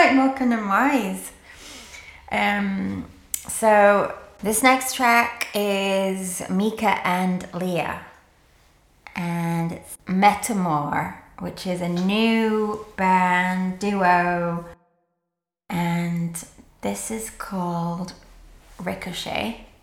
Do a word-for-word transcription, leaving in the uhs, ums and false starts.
like Mocha and Wise. Um, so this next track is Mika and Leah, and it's Metamor, which is a new band duo, and this is called Ricochet.